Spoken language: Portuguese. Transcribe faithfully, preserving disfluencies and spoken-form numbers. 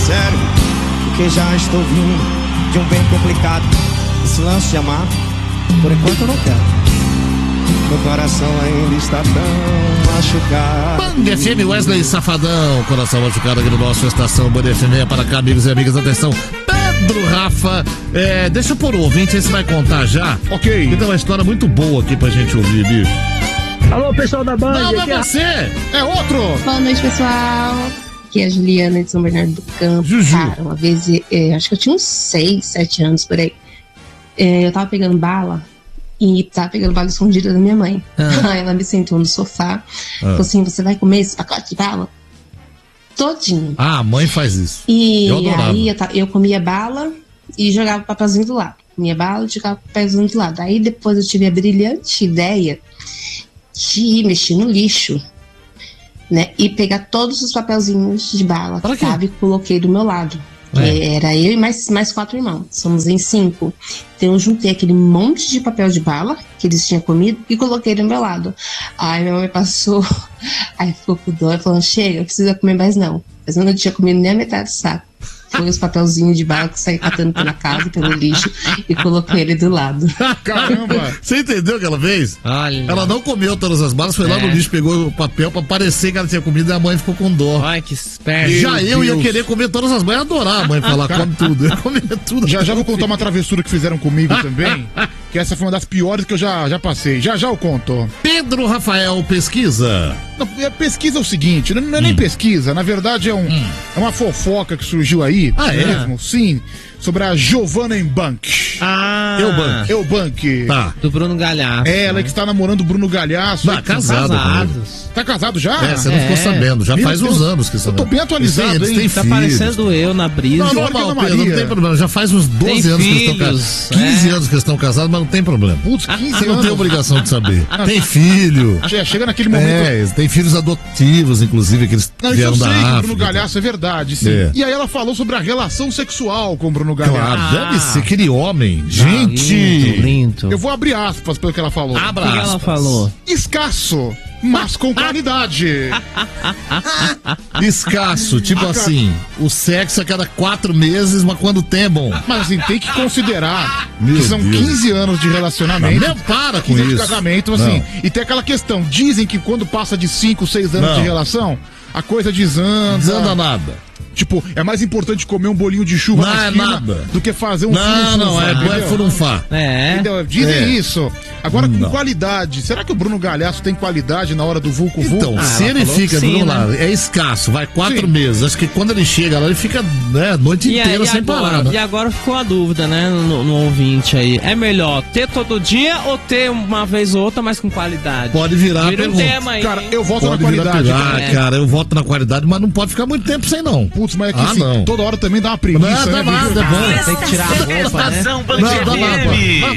sério, porque já estou vindo de um bem complicado. Esse lance de amar, por enquanto eu não quero. Meu coração ainda está tão machucado. Band F M, Wesley Safadão, coração machucado aqui no nosso Estação Band F M. É para cá, amigos e amigas, atenção. Pedro Rafa, é, deixa eu pôr o ouvinte, esse vai contar já. Ok. Tem uma história muito boa aqui pra gente ouvir, bicho. Alô, pessoal da Band. Não, não é você, é outro. Boa noite, pessoal. Aqui é a Juliana de São Bernardo do Campo. Juju. Cara, uma vez, é, acho que eu tinha uns seis, sete anos por aí. É, eu tava pegando bala e tava pegando bala escondida da minha mãe. Ah. Aí ela me sentou no sofá e Ah. falou assim: você vai comer esse pacote de bala? Todinho. Ah, a mãe faz isso. E Eu adorava. aí eu, ta- eu comia bala e jogava o papelzinho do lado. Comia bala e jogava o papelzinho do lado. Aí depois eu tive a brilhante ideia de mexer no lixo, né? E pegar todos os papelzinhos de bala Pra que quê? tava e coloquei do meu lado. É. Era eu e mais, mais quatro irmãos. Somos em cinco. Então eu juntei aquele monte de papel de bala que eles tinham comido e coloquei do meu lado. Aí minha mãe passou, aí ficou com dó e falou: chega, não precisa comer mais não. Mas eu não tinha comido nem a metade do saco. Foi os papelzinhos de bala que eu saí catando pela casa, pelo lixo, e coloquei ele do lado. Caramba. Você entendeu o que ela fez? Olha. Ela não comeu todas as balas, foi lá É. no lixo, pegou o papel pra parecer que ela tinha comido e a mãe ficou com dó. Ai, que esperto. Já eu ia Deus. querer comer todas as balas, ia adorar a mãe falar, come tudo. Eu ia comer tudo. Já já vou contar uma travessura que fizeram comigo também, que essa foi uma das piores que eu já, já passei. Já já eu conto. Pedro Rafael pesquisa. Não, é, pesquisa é o seguinte, não, não é nem Hum. pesquisa, na verdade é, um, é uma fofoca que surgiu aí. Ah, é? mesmo, sim, sobre a Giovanna Eubank. Ah, Eubank. Eubank. Tá. do Bruno Galhaço. É, ela que está namorando o Bruno Galhaço. Tá Aí, casado. com ele. Casados. Tá casado já? É, você não É. ficou sabendo. Já Meu faz Deus, uns anos que você eu tô bem atualizado, eles têm, hein? eles Tá têm filhos. parecendo eu na brisa. Não, Pior normal, que a Pedro, não Maria. tem problema. Já faz uns doze Tem anos que eles estão filhos, casados. quinze é. anos que eles estão casados, mas não tem problema. Putz, quinze Você não anos. tem obrigação de saber. Tem filho. Che- Chega naquele momento. É, tem filhos adotivos, inclusive, que eles Não, isso vieram eu da sei que o África. Bruno Galhaço é verdade, sim. É. E aí ela falou sobre a relação sexual com o Bruno Galhaço. Claro, Ah. deve ser aquele homem. Ah, Gente! lindo, lindo. Eu vou abrir aspas pelo que ela falou. O que que ela falou? Escasso, mas com qualidade. Escasso, tipo assim, o sexo a cada quatro meses, mas quando tem é bom. Mas assim, tem que considerar Meu que são Deus. quinze anos de relacionamento. Não, para com quinze anos de isso. casamento, assim. E tem aquela questão, dizem que quando passa de cinco, seis anos Não. de relação, a coisa desanda. Desanda nada. Tipo, é mais importante comer um bolinho de chuva Não na é esquina nada. do que fazer um Não, não, é, entendeu? é furunfar. É. Entendeu? Dizem É. isso. Agora, com Não. qualidade. Será que o Bruno Galhaço tem qualidade na hora do vulco vulco? Então, Ah, se ela ele falou fica, que sim, vamos lá, né? é escasso, vai quatro Sim. meses. Acho que quando ele chega lá, ele fica né, a noite E, aí, inteira e sem agora, parar. Né? e agora ficou a dúvida, né, no, no ouvinte aí. É melhor ter todo dia ou ter uma vez ou outra, mas com qualidade? Pode virar a Vira um pergunta. tema aí. Cara, hein? eu voto Pode na virar qualidade. pegar. cara. Ah, É. cara, eu voto na qualidade, mas não pode ficar muito tempo sem não. Putz, mas é que Ah, assim, não. toda hora também dá uma Não preguiça, é, dá né, bicho? nada, é bom. Tem que tirar a roupa, né? Não, dá nada.